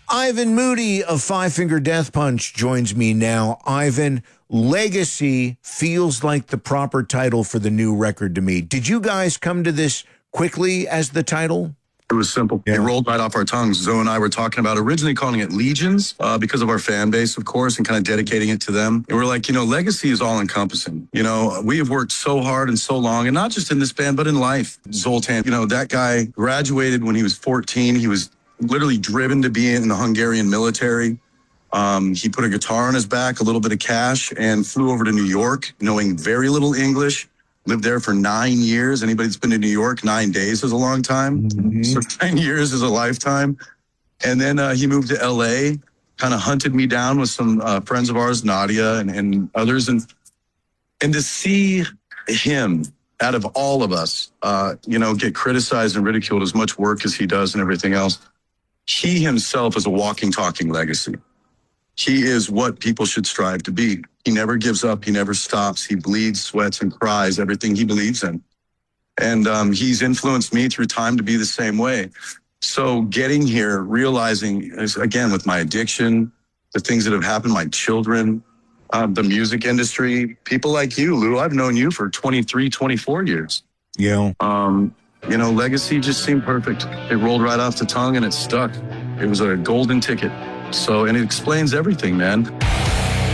Ivan Moody of Five Finger Death Punch joins me now. Ivan, Legacy feels like the proper title for the new record to me. Did you guys come to this quickly as the title? It was simple. Yeah. It rolled right off our tongues. Zoe and I were talking about originally calling it Legions because of our fan base, of course, and kind of dedicating it to them. And we're like, Legacy is all encompassing. We have worked so hard and so long, and not just in this band, but in life. Zoltan, that guy graduated when he was 14. He was literally driven to be in the Hungarian military. He put a guitar on his back, a little bit of cash, and flew over to New York, knowing very little English. Lived there for 9 years. Anybody that's been to New York, 9 days is a long time. Mm-hmm. So 9 years is a lifetime. And then he moved to L.A., kind of hunted me down with some friends of ours, Nadia and others. And to see him, out of all of us, get criticized and ridiculed as much work as he does and everything else, he himself is a walking, talking legacy. He is what people should strive to be. He never gives up. He never stops. He bleeds, sweats, and cries everything he believes in. And he's influenced me through time to be the same way. So getting here, realizing, again, with my addiction, the things that have happened, my children, the music industry, people like you, Lou, I've known you for 23, 24 years. Yeah. Legacy just seemed perfect. It rolled right off the tongue and it stuck. It was a golden ticket. So, and it explains everything, man.